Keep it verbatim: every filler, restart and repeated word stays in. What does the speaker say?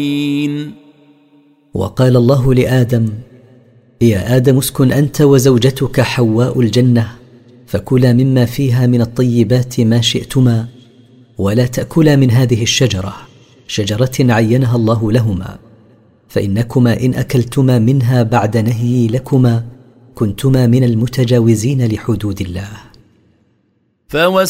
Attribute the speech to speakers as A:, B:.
A: وقال الله لآدم: يا آدم اسكن أنت وزوجتك حواء الجنة، فكلا مما فيها من الطيبات ما شئتما، ولا تأكلا من هذه الشجرة، شجرة عينها الله لهما، فإنكما إن أكلتما منها بعد نهي لكما كنتما من المتجاوزين لحدود الله.